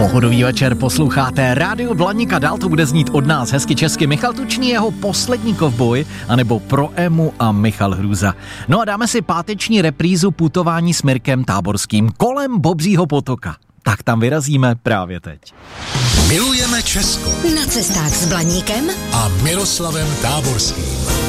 Pohodový večer, posloucháte Rádio Blaník a dál to bude znít od nás hezky česky. Michal Tučný, jeho poslední kovboj, anebo Pro Emu a Michal Hrůza. No a dáme si páteční reprízu putování s Mirkem Táborským kolem Bobřího potoka. Tak tam vyrazíme právě teď. Milujeme Česko. Na cestách s Blaníkem a Miroslavem Táborským.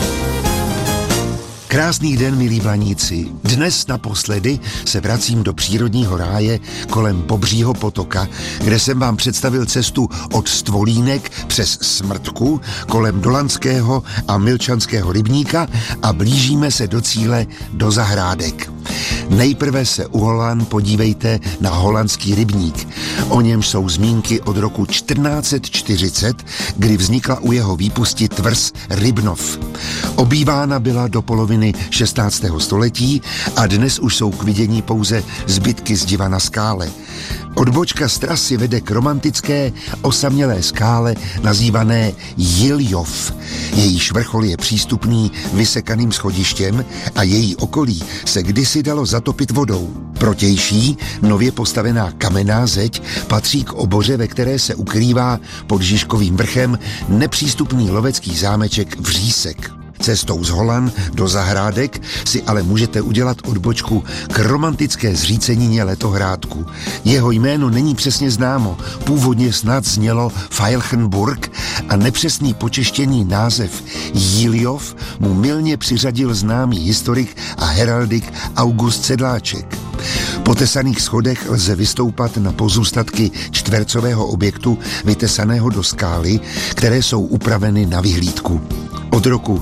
Krásný den, milí blaníci. Dnes naposledy se vracím do přírodního ráje kolem Bobřího potoka, kde jsem vám představil cestu od Stvolínek přes Smrtku kolem Dolanského a Milčanského rybníka a blížíme se do cíle do Zahrádek. Nejprve se u Holan podívejte na holandský rybník. O němž jsou zmínky od roku 1440, kdy vznikla u jeho výpusti tvrz Rybnov. Obývána byla do poloviny 16. století a dnes už jsou k vidění pouze zbytky zdiva na skále. Odbočka z trasy vede k romantické osamělé skále nazývané Jiljov. Jejíž vrchol je přístupný vysekaným schodištěm a její okolí se kdysi dalo zatopit vodou. Protější, nově postavená kamenná zeď patří k oboře, ve které se ukrývá pod Žižkovým vrchem nepřístupný lovecký zámeček Vřísek. Cestou z Holan do Zahrádek si ale můžete udělat odbočku k romantické zřícenině Letohrádku. Jeho jméno není přesně známo, původně snad znělo Feilchenburg a nepřesný počeštěný název Jiljov mu mylně přiřadil známý historik a heraldik August Sedláček. Po tesaných schodech lze vystoupat na pozůstatky čtvercového objektu vytesaného do skály, které jsou upraveny na vyhlídku. Od roku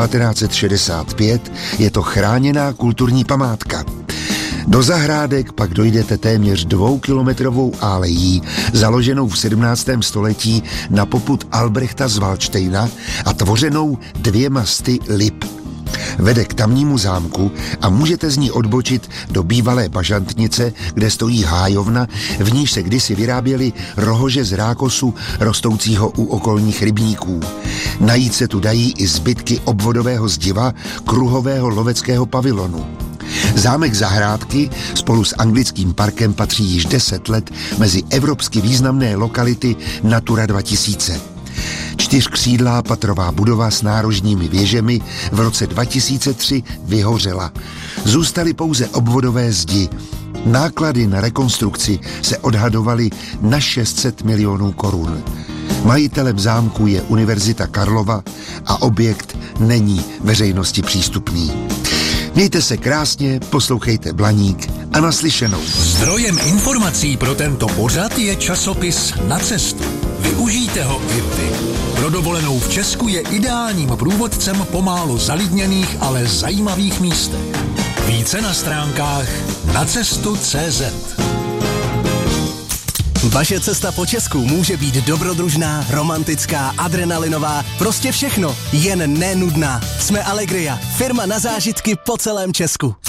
1965 je to chráněná kulturní památka. Do Zahrádek pak dojdete téměř 2kilometrovou álejí, založenou v 17. století na popud Albrechta z Valdštejna a tvořenou 2 sty lip. Vede k tamnímu zámku a můžete z ní odbočit do bývalé bažantnice, kde stojí hájovna, v níž se kdysi vyráběly rohože z rákosu rostoucího u okolních rybníků. Najít se tu dají i zbytky obvodového zdiva kruhového loveckého pavilonu. Zámek Zahrádky spolu s anglickým parkem patří již 10 let mezi evropsky významné lokality Natura 2000. 4křídlá patrová budova s nárožními věžemi v roce 2003 vyhořela. Zůstaly pouze obvodové zdi. Náklady na rekonstrukci se odhadovaly na 600 milionů korun. Majitelem zámku je Univerzita Karlova a objekt není veřejnosti přístupný. Mějte se krásně, poslouchejte Blaník a naslyšenou. Zdrojem informací pro tento pořad je časopis Na cestu. Využijte ho i vy. Pro dovolenou v Česku je ideálním průvodcem po málo zalidněných, ale zajímavých místech. Více na stránkách nacestu.cz. Vaše cesta po Česku může být dobrodružná, romantická, adrenalinová, prostě všechno, jen nenudná. Jsme Allegria, firma na zážitky po celém Česku.